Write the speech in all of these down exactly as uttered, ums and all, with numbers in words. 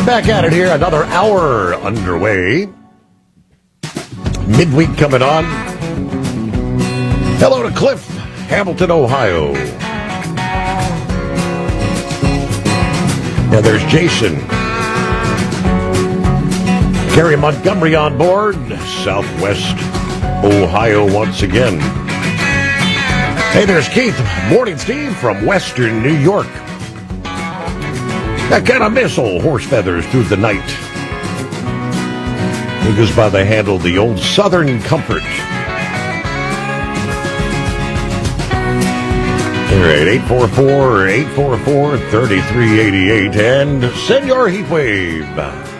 Back at it here, another hour underway. Midweek coming on. Hello to Cliff, Hamilton, Ohio. Now there's Jason. Carrie Montgomery on board, Southwest Ohio once again. Hey, there's Keith. Morning, Steve, from Western New York. That kind of missile, horse feathers through the night. He goes by the handle, the old Southern Comfort. All right, eight four four, eight four four, three three eight eight. And Senor Heatwave.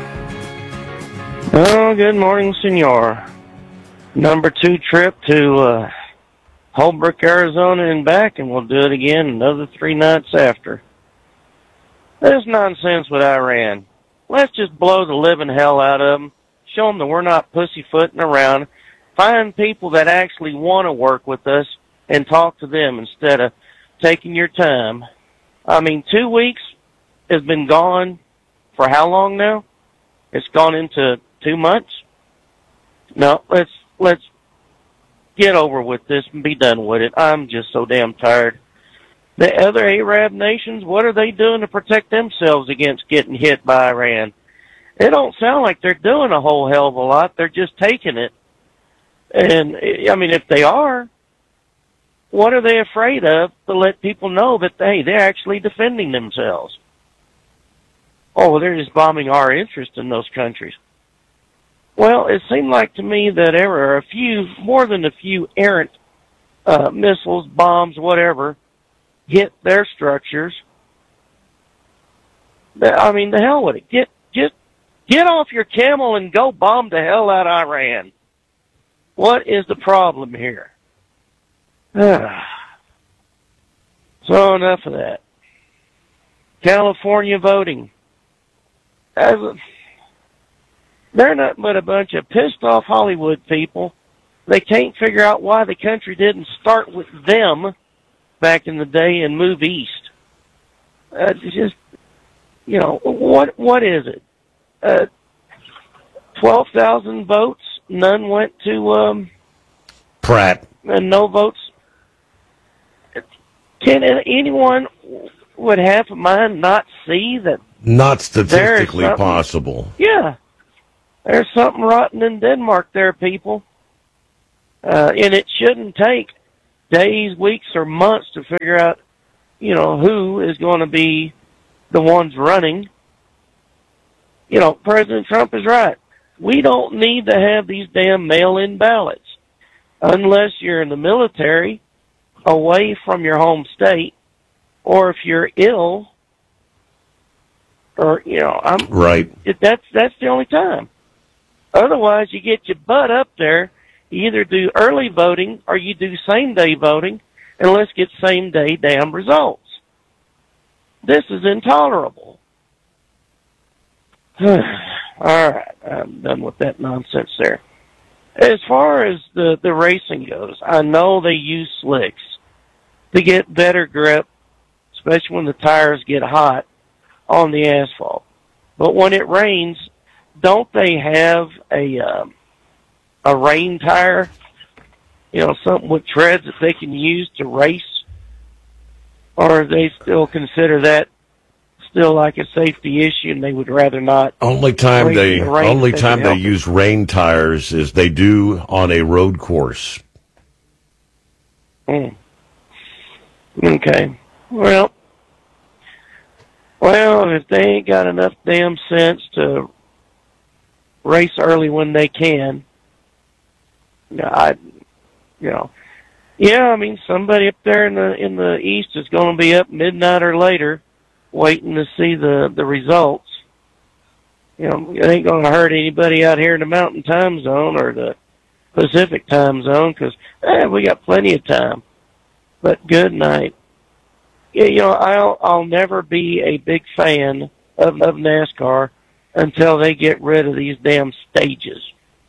Oh, good morning, Senor. Number two trip to uh, Holbrook, Arizona and back, and we'll do it again another three nights after. This nonsense with Iran. Let's just blow the living hell out of them. Show them that we're not pussyfooting around. Find people that actually want to work with us and talk to them instead of taking your time. I mean, two weeks has been gone for how long now? It's gone into two months? No, let's, let's get over with this and be done with it. I'm just so damn tired. The other Arab nations, what are they doing to protect themselves against getting hit by Iran? It don't sound like they're doing a whole hell of a lot. They're just taking it. And, I mean, if they are, what are they afraid of to let people know that, hey, they're actually defending themselves? Oh, they're just bombing our interest in those countries. Well, it seemed like to me that there were a few, more than a few errant uh, missiles, bombs, whatever, hit their structures. I mean, the hell with it. Get, just get off your camel and go bomb the hell out of Iran. What is the problem here? So enough of that. California voting. As a, they're nothing but a bunch of pissed off Hollywood people. They can't figure out why the country didn't start with them back in the day and move east. Uh, just, you know, what what is it? Uh, twelve thousand votes, none went to um, Pratt. And no votes. Can anyone with half a mind not see that? Not statistically possible. Yeah. There's something rotten in Denmark there, people. Uh, and it shouldn't take days, weeks, or months to figure out, you know, who is going to be the ones running. You know, President Trump is right. We don't need to have these damn mail-in ballots unless you're in the military, away from your home state, or if you're ill, or, you know, I'm right. It, that's, that's the only time. Otherwise, you get your butt up there. You either do early voting or you do same-day voting, and let's get same-day damn results. This is intolerable. All right, I'm done with that nonsense there. As far as the, the racing goes, I know they use slicks to get better grip, especially when the tires get hot on the asphalt. But when it rains, don't they have a... Um, a rain tire, you know, something with treads that they can use to race? Or they still consider that still like a safety issue and they would rather not? Only time they, the only time they use rain tires is they do on a road course. Mm. Okay. Well, well, if they ain't got enough damn sense to race early when they can, I, you know, yeah, I mean, somebody up there in the in the east is going to be up midnight or later, waiting to see the the results. You know, it ain't going to hurt anybody out here in the Mountain Time Zone or the Pacific Time Zone because eh, we got plenty of time. But good night. Yeah, you know, I'll I'll never be a big fan of of NASCAR until they get rid of these damn stages.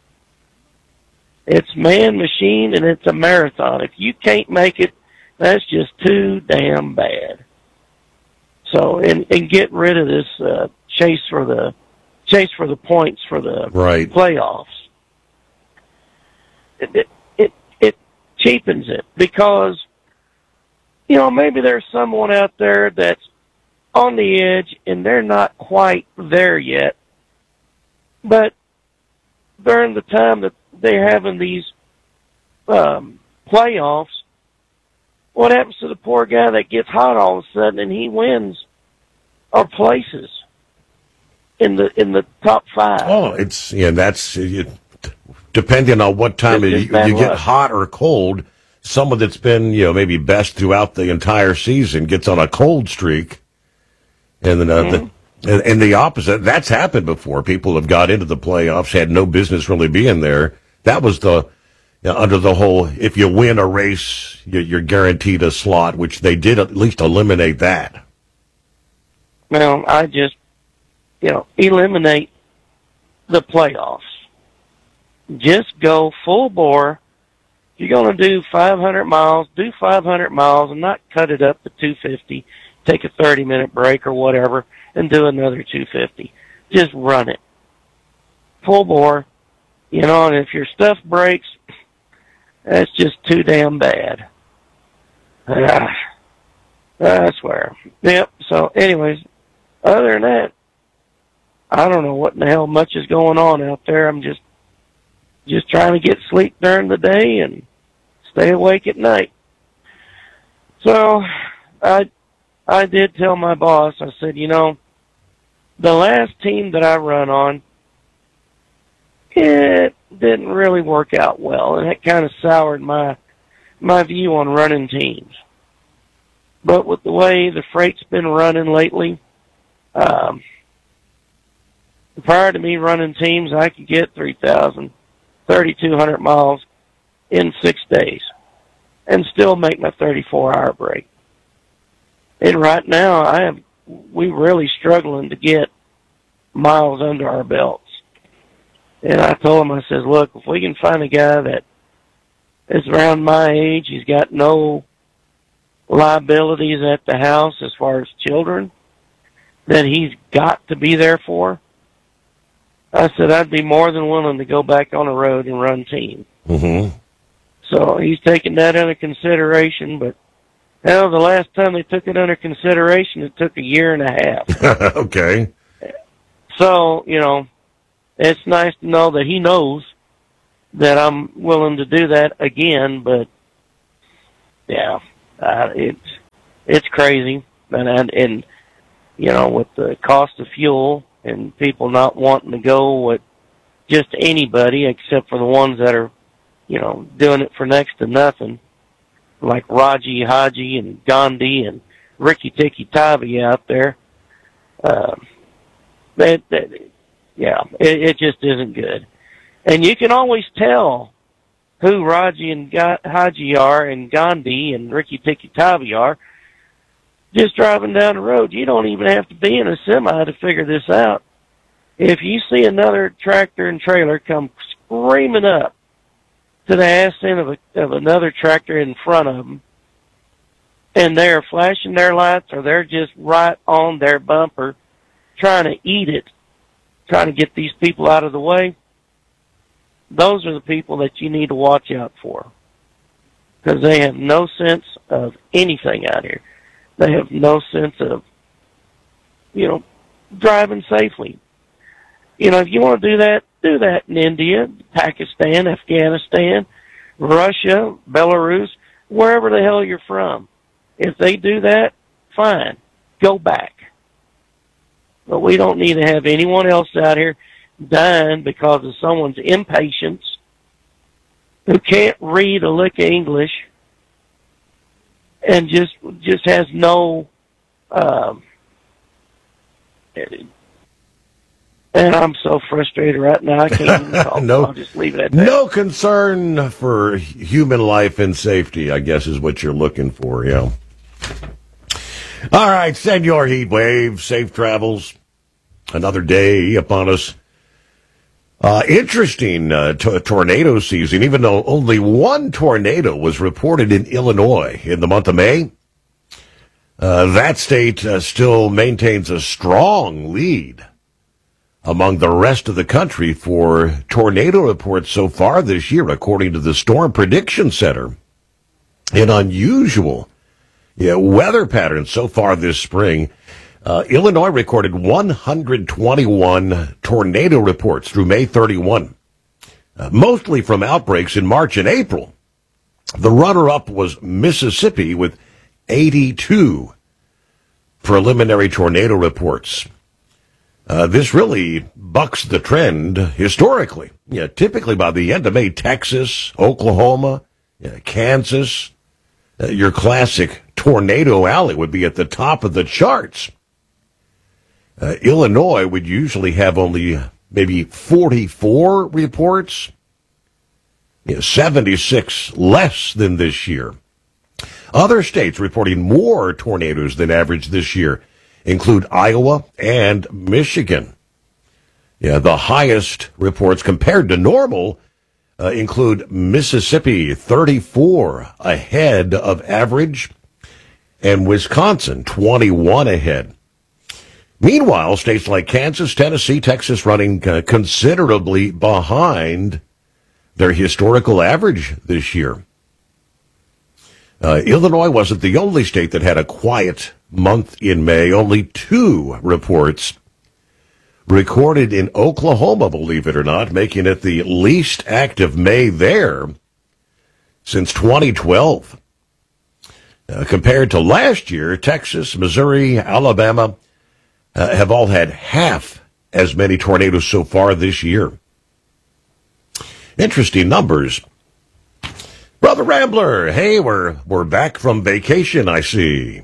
It's man, machine, and it's a marathon. If you can't make it, that's just too damn bad. So, and, and get rid of this uh, chase for the chase for the points for the right. playoffs. It, it it it cheapens it because, you know, maybe there's someone out there that's on the edge and they're not quite there yet, but during the time that they're having these um, playoffs, what happens to the poor guy that gets hot all of a sudden and he wins or places in the in the top five? Oh, it's yeah. That's it, depending on what time you, you get hot or cold. Someone that's been, you know, maybe best throughout the entire season gets on a cold streak, and then uh, mm-hmm. the, and, and the opposite. That's happened before. People have got into the playoffs, had no business really being there. That was the you know, under the whole, if you win a race, you're guaranteed a slot, which they did at least eliminate that. Well, I just, you know, eliminate the playoffs. Just go full bore. If you're going to do five hundred miles, do five hundred miles and not cut it up to two fifty, take a thirty-minute break or whatever, and do another two fifty. Just run it. Full bore. You know, and if your stuff breaks, that's just too damn bad. Ah, I swear. Yep, so anyways, other than that, I don't know what in the hell much is going on out there. I'm just just trying to get sleep during the day and stay awake at night. So I I did tell my boss, I said, you know, the last team that I run on, it didn't really work out well, and it kind of soured my my view on running teams. But with the way the freight's been running lately, um, prior to me running teams, I could get three thousand, thirty-two hundred miles in six days and still make my thirty-four hour break. And right now, I am we really struggling to get miles under our belts. And I told him, I says, look, if we can find a guy that is around my age, he's got no liabilities at the house as far as children, that he's got to be there for, I said, I'd be more than willing to go back on the road and run team. Mm-hmm. So he's taking that under consideration, but hell, the last time they took it under consideration, it took a year and a half. Okay. So, you know, it's nice to know that he knows that I'm willing to do that again, but yeah, uh, it's it's crazy, and, and and you know, with the cost of fuel and people not wanting to go with just anybody except for the ones that are, you know, doing it for next to nothing, like Raji Haji and Gandhi and Ricky Tikki Tavi out there. Uh, that, that yeah, it, it just isn't good. And you can always tell who Raji and Ga- Haji are and Gandhi and Ricky Tikki Tavi are just driving down the road. You don't even have to be in a semi to figure this out. If you see another tractor and trailer come screaming up to the ass end of, a, of another tractor in front of them, and they're flashing their lights or they're just right on their bumper trying to eat it, trying to get these people out of the way, those are the people that you need to watch out for, because they have no sense of anything out here. They have no sense of, you know, driving safely. You know, if you want to do that, do that in India, Pakistan, Afghanistan, Russia, Belarus, wherever the hell you're from. If they do that, fine, go back. But we don't need to have anyone else out here dying because of someone's impatience, who can't read a lick of English, and just just has no, um, and I'm so frustrated right now, I can't even talk. no, I'll just leave it at that. No concern for human life and safety, I guess, is what you're looking for, yeah. All right, send your heat wave. Safe travels. Another day upon us. Uh, interesting uh, t- tornado season, even though only one tornado was reported in Illinois in the month of May. Uh, that state uh, still maintains a strong lead among the rest of the country for tornado reports so far this year, according to the Storm Prediction Center. An unusual yeah, weather pattern so far this spring. Uh, Illinois recorded one hundred twenty-one tornado reports through May thirty-first, uh, mostly from outbreaks in March and April. The runner-up was Mississippi with eighty-two preliminary tornado reports. Uh, this really bucks the trend historically. Yeah, typically by the end of May, Texas, Oklahoma, yeah, Kansas, uh, your classic tornado alley would be at the top of the charts. Uh, Illinois would usually have only maybe forty-four reports, yeah, seventy-six less than this year. Other states reporting more tornadoes than average this year include Iowa and Michigan. Yeah, the highest reports compared to normal uh, include Mississippi, thirty-four ahead of average, and Wisconsin, twenty-one ahead. Meanwhile, states like Kansas, Tennessee, Texas running uh, considerably behind their historical average this year. Uh, Illinois wasn't the only state that had a quiet month in May. Only two reports recorded in Oklahoma, believe it or not, making it the least active May there since twenty twelve. Uh, compared to last year, Texas, Missouri, Alabama uh, have all had half as many tornadoes so far this year. Interesting numbers. Brother Rambler, hey, we're we're back from vacation, I see.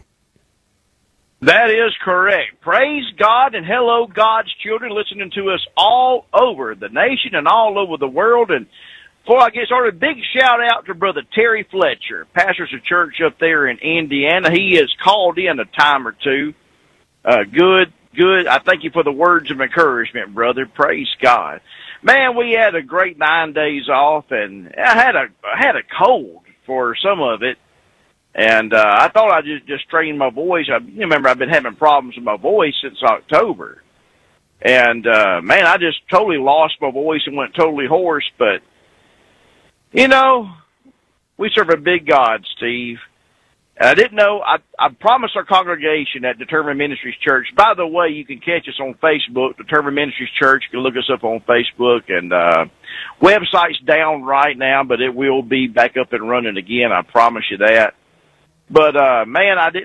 That is correct. Praise God and hello, God's children, listening to us all over the nation and all over the world. And before I get started, big shout out to Brother Terry Fletcher, pastors a church up there in Indiana. He has called in a time or two. Uh, good, good. I thank you for the words of encouragement, brother. Praise God. Man, we had a great nine days off, and I had a I had a cold for some of it, and uh, I thought I'd just, just strain my voice. I you remember I've been having problems with my voice since October, and uh, man, I just totally lost my voice and went totally hoarse. But you know, we serve a big God, Steve. And I didn't know, I, I promised our congregation at Determined Ministries Church. By the way, you can catch us on Facebook, Determined Ministries Church. You can look us up on Facebook. And uh website's down right now, but it will be back up and running again. I promise you that. But, uh man, I didn't